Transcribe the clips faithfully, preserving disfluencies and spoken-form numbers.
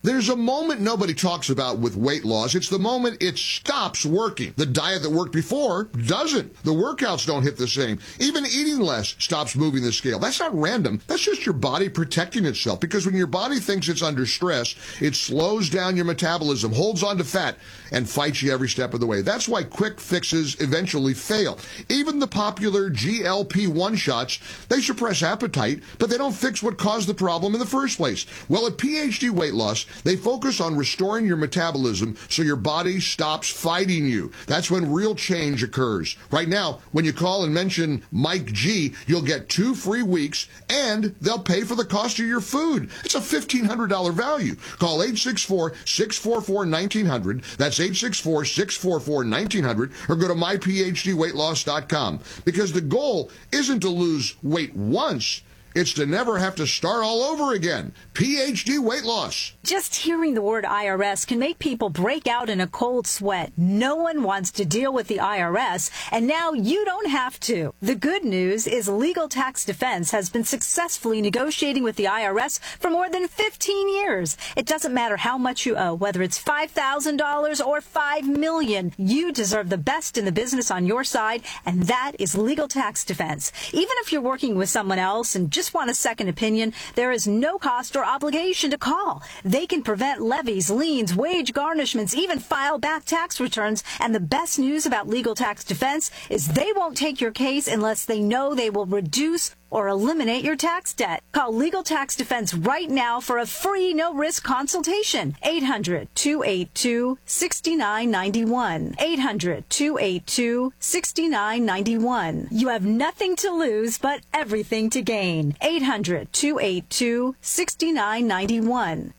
There's a moment nobody talks about with weight loss. It's the moment it stops working. The diet that worked before doesn't. The workouts don't hit the same. Even eating less stops moving the scale. That's not random. That's just your body protecting itself, because when your body thinks it's under stress, it slows down your metabolism, holds on to fat, and fights you every step of the way. That's why quick fixes eventually fail. Even the popular G L P one shots, they suppress appetite, but they don't fix what caused the problem in the first place. Well, at P H D Weight Loss, they focus on restoring your metabolism so your body stops fighting you. That's when real change occurs. Right now, when you call and mention Mike G, you'll get two free weeks, and they'll pay for the cost of your food. It's a fifteen hundred dollars value. Call eight six four, six four four, one nine zero zero. That's eight six four, six four four, one nine zero zero, or go to my p h d weight loss dot com. Because the goal isn't to lose weight once, it's to never have to start all over again. P H D Weight Loss. Just hearing the word I R S can make people break out in a cold sweat. No one wants to deal with the I R S, and now you don't have to. The good news is Legal Tax Defense has been successfully negotiating with the I R S for more than fifteen years. It doesn't matter how much you owe, whether it's five thousand dollars or five million dollars. You deserve the best in the business on your side, and that is Legal Tax Defense. Even if you're working with someone else and just want a second opinion, there is no cost or obligation to call. They can prevent levies, liens, wage garnishments, even file back tax returns. And the best news about Legal Tax Defense is they won't take your case unless they know they will reduce or eliminate your tax debt. Call Legal Tax Defense right now for a free, no-risk consultation. eight hundred, two eight two, six nine nine one. eight hundred, two eight two, six nine nine one. You have nothing to lose but everything to gain. eight hundred, two eight two, six nine nine one.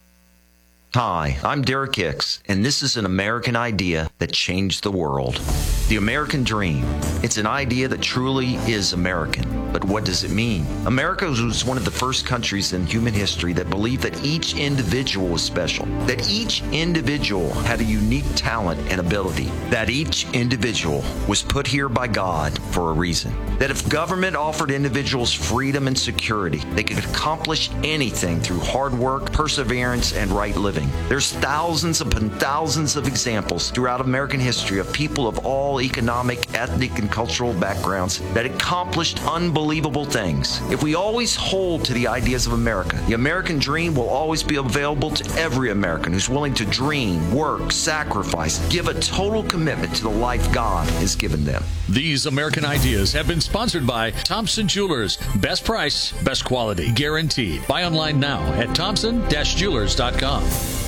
Hi, I'm Derek Hicks, and this is an American idea that changed the world. The American Dream. It's an idea that truly is American. But what does it mean? America was one of the first countries in human history that believed that each individual was special, that each individual had a unique talent and ability, that each individual was put here by God for a reason, that if government offered individuals freedom and security, they could accomplish anything through hard work, perseverance, and right living. There's thousands upon thousands of examples throughout American history of people of all economic, ethnic, and cultural backgrounds that accomplished unbelievable things. If we always hold to the ideas of America, the American dream will always be available to every American who's willing to dream, work, sacrifice, give a total commitment to the life God has given them. These American ideas have been sponsored by Thompson Jewelers. Best price, best quality, guaranteed. Buy online now at thompson dash jewelers dot com.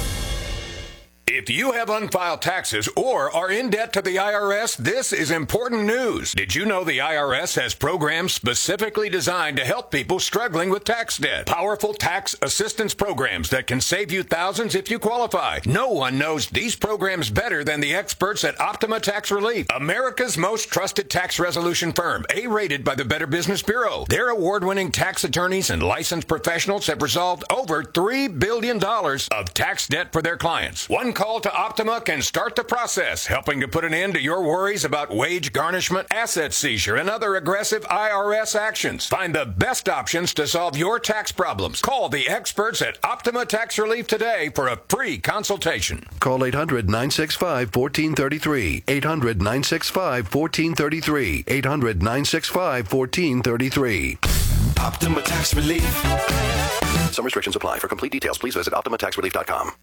If you have unfiled taxes or are in debt to the I R S, this is important news. Did you know the I R S has programs specifically designed to help people struggling with tax debt? Powerful tax assistance programs that can save you thousands if you qualify. No one knows these programs better than the experts at Optima Tax Relief, America's most trusted tax resolution firm, A-rated by the Better Business Bureau. Their award-winning tax attorneys and licensed professionals have resolved over three billion dollars of tax debt for their clients. One call to Optima can start the process, helping to put an end to your worries about wage garnishment, asset seizure, and other aggressive I R S actions. Find the best options to solve your tax problems. Call the experts at Optima Tax Relief today for a free consultation. Call eight hundred, nine six five, one four three three. eight hundred, nine six five, one four three three. eight hundred, nine six five, one four three three. Optima Tax Relief. Some restrictions apply. For complete details, please visit optima tax relief dot com.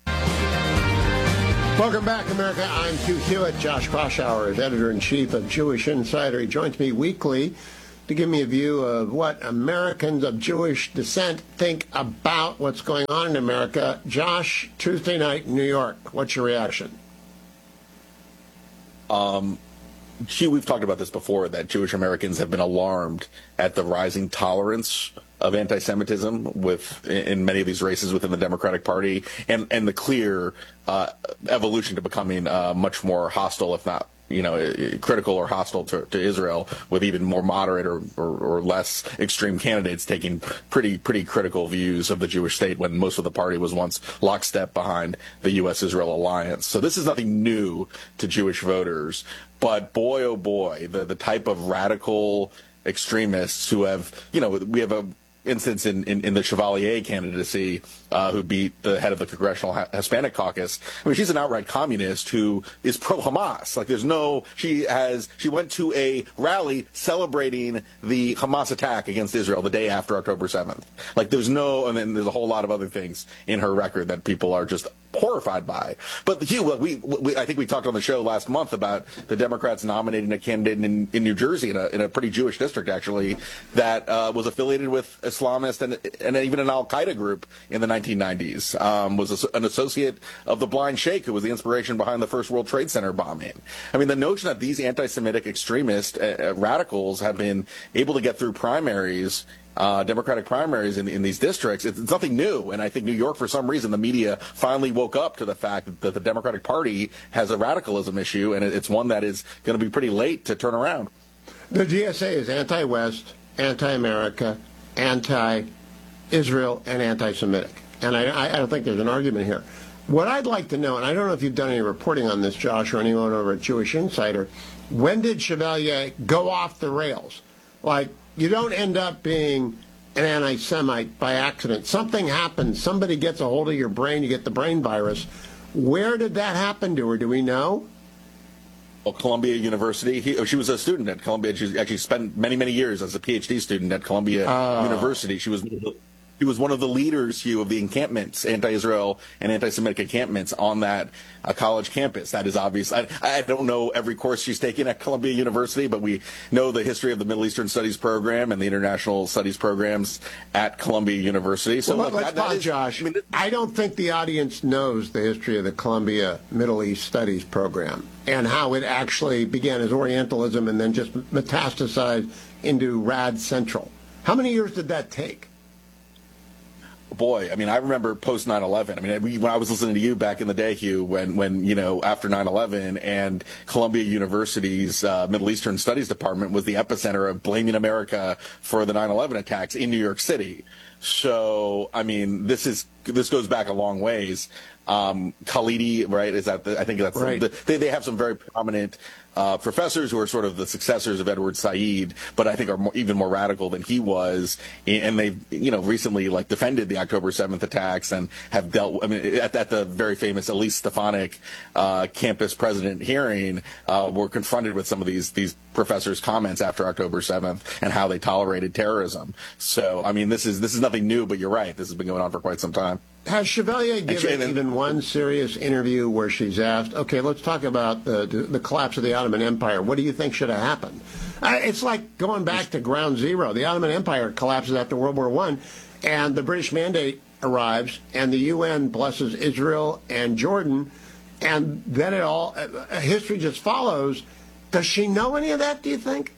Welcome back, America. I'm Hugh Hewitt. Josh Kraushaar is editor-in-chief of Jewish Insider. He joins me weekly to give me a view of what Americans of Jewish descent think about what's going on in America. Josh, Tuesday night in New York, what's your reaction? Um, Hugh, we've talked about this before, that Jewish Americans have been alarmed at the rising tolerance of anti-Semitism with in many of these races within the Democratic Party, and and the clear uh, evolution to becoming uh, much more hostile, if not you know critical or hostile to, to Israel, with even more moderate or, or, or less extreme candidates taking pretty pretty critical views of the Jewish state, when most of the party was once lockstep behind the U S Israel alliance. So this is nothing new to Jewish voters, but boy oh boy, the the type of radical extremists who have, you know, we have a instance in, in, in the Chevalier candidacy, uh, who beat the head of the Congressional Hispanic Caucus. I mean, she's an outright communist who is pro-Hamas. Like, there's no, she has, she went to a rally celebrating the Hamas attack against Israel the day after October seventh. Like, there's no, and then there's a whole lot of other things in her record that people are just horrified by. But Hugh, we, we, I think we talked on the show last month about the Democrats nominating a candidate in, in New Jersey, in a, in a pretty Jewish district, actually, that uh, was affiliated with Islamist and, and even an Al-Qaeda group in the nineteen nineties, um, was a, an associate of the Blind Sheikh, who was the inspiration behind the first World Trade Center bombing. I mean, the notion that these anti-Semitic extremist uh, radicals have been able to get through primaries, Uh, Democratic primaries in, in these districts, it's, it's nothing new. And I think New York, for some reason, the media finally woke up to the fact that, that the Democratic Party has a radicalism issue, and it, it's one that is going to be pretty late to turn around. The D S A is anti-West, anti-America, anti-Israel, and anti-Semitic. And I, I don't think there's an argument here. What I'd like to know, and I don't know if you've done any reporting on this, Josh, or anyone over at Jewish Insider, when did Chevalier go off the rails? Like, you don't end up being an anti-Semite by accident. Something happens. Somebody gets a hold of your brain. You get the brain virus. Where did that happen to her? Do we know? Well, Columbia University. He, she was a student at Columbia. She actually spent many, many years as a PhD student at Columbia uh, University. She was She was one of the leaders, Hugh, of the encampments, anti-Israel and anti-Semitic encampments on that uh, college campus. That is obvious. I, I don't know every course she's taken at Columbia University, but we know the history of the Middle Eastern Studies program and the International Studies programs at Columbia University. So well, look, let's that, pause, that is, Josh. I, mean, I don't think the audience knows the history of the Columbia Middle East Studies program and how it actually began as Orientalism and then just metastasized into Rad Central. How many years did that take? Boy, I mean, I remember post nine eleven. I mean, we, when I was listening to you back in the day, Hugh, when, when you know, after nine eleven, and Columbia University's uh, Middle Eastern Studies Department was the epicenter of blaming America for the nine eleven attacks in New York City. So, I mean, this is this goes back a long ways. Um, Khalidi, right? Is that the, I think that's right. the, they they have some very prominent uh, professors who are sort of the successors of Edward Said, but I think are more, even more radical than he was. And they, you know, recently like defended the October seventh attacks and have dealt. I mean, at, at the very famous Elise Stefanik uh, campus president hearing, uh, were confronted with some of these these professors' comments after October seventh and how they tolerated terrorism. So, I mean, this is this is nothing new, but you're right. This has been going on for quite some time. Has Chevalier given then, even one serious interview where she's asked, okay, let's talk about the, the collapse of the Ottoman Empire. What do you think should have happened? Uh, it's like going back to ground zero. The Ottoman Empire collapses after World War One, and the British Mandate arrives, and the U N blesses Israel and Jordan, and then it all, uh, history just follows. Does she know any of that, do you think?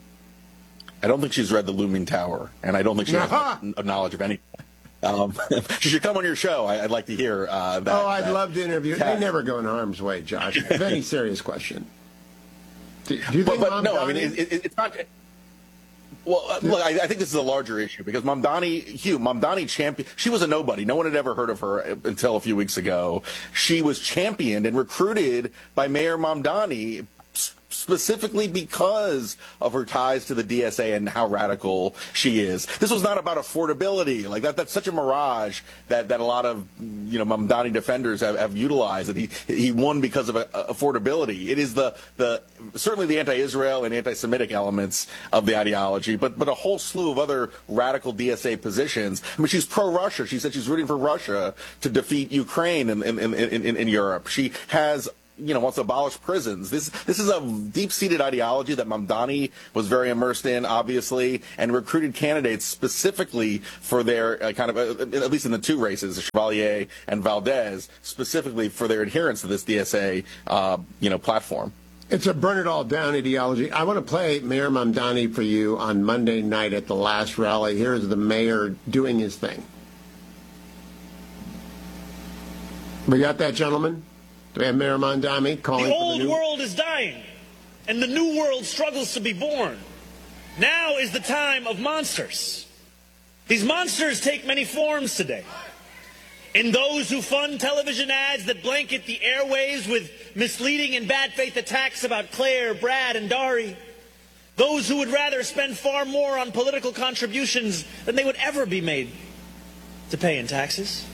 I don't think she's read The Looming Tower, and I don't think she has a knowledge of anything. Um, she should come on your show. I, I'd like to hear uh, that. Oh, I'd that love to interview. They never go in harm's way, Josh. Very serious question. Do, do you think but, but no, Mamdani... I mean, it, it, it's not... Well, uh, look, I, I think this is a larger issue because Mamdani, Hugh, Mamdani champion, she was a nobody. No one had ever heard of her until a few weeks ago. She was championed and recruited by Mayor Mamdani specifically because of her ties to the D S A and how radical she is. This was not about affordability. Like that, that's such a mirage that, that a lot of, you know, Mamdani defenders have, have utilized, that he, he won because of uh, affordability. It is the, the, certainly the anti-Israel and anti-Semitic elements of the ideology, but, but a whole slew of other radical D S A positions. I mean, she's pro-Russia. She said she's rooting for Russia to defeat Ukraine in, in, in, in, in Europe. She has, you know, wants to abolish prisons. This this is a deep-seated ideology that Mamdani was very immersed in, obviously, and recruited candidates specifically for their uh, kind of, uh, at least in the two races, Chevalier and Valdez, specifically for their adherence to this D S A, uh, you know, platform. It's a burn-it-all-down ideology. I want to play Mayor Mamdani for you on Monday night at the last rally. Here's the mayor doing his thing. We got that, gentlemen? Do we have Mayor Mamdani calling? The old for the new... world is dying, and the new world struggles to be born. Now is the time of monsters. These monsters take many forms today. In those who fund television ads that blanket the airwaves with misleading and bad faith attacks about Claire, Brad, and Dari. Those who would rather spend far more on political contributions than they would ever be made to pay in taxes.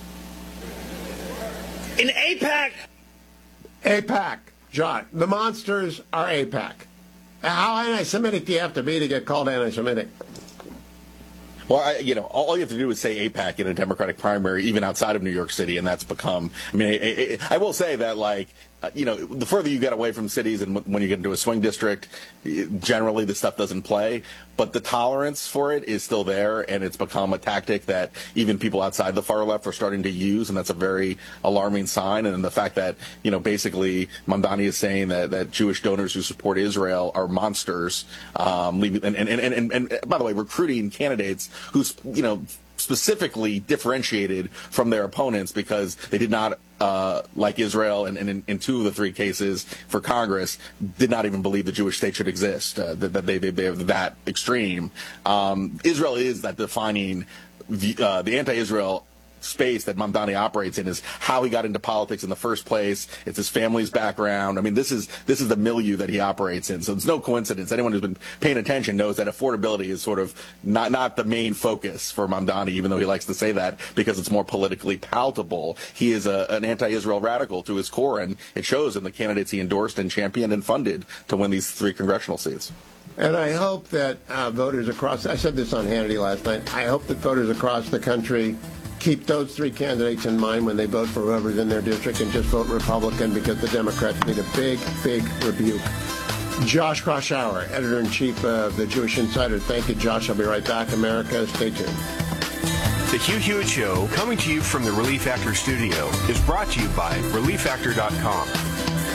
In AIPAC... AIPAC, John. The monsters are AIPAC. How anti-Semitic do you have to be to get called anti-Semitic? Well, I, you know, all you have to do is say AIPAC in a Democratic primary, even outside of New York City, and that's become. I mean, I, I, I will say that, like, uh, you know, the further you get away from cities and when you get into a swing district, generally this stuff doesn't play. But the tolerance for it is still there, and it's become a tactic that even people outside the far left are starting to use, and that's a very alarming sign. And the fact that, you know, basically Mamdani is saying that, that Jewish donors who support Israel are monsters, um, and, and, and, and, and by the way, recruiting candidates who's, you know, specifically differentiated from their opponents because they did not, uh, like Israel, and, and in, in two of the three cases for Congress, did not even believe the Jewish state should exist, uh, that, that they, they, they are that extreme. Um, Israel is that defining, uh, the anti-Israel space that Mamdani operates in is how he got into politics in the first place. It's his family's background. I mean, this is this is the milieu that he operates in. So it's no coincidence. Anyone who's been paying attention knows that affordability is sort of not not the main focus for Mamdani, even though he likes to say that because it's more politically palatable. He is a, an anti-Israel radical to his core, and it shows in the candidates he endorsed and championed and funded to win these three congressional seats. And I hope that uh, voters across, I said this on Hannity last night, I hope that voters across the country keep those three candidates in mind when they vote for whoever's in their district and just vote Republican because the Democrats need a big, big rebuke. Josh Kraushaar, editor-in-chief of the Jewish Insider. Thank you, Josh. I'll be right back. America, stay tuned. The Hugh Hewitt Show, coming to you from the Relief Factor studio, is brought to you by Relief Factor dot com.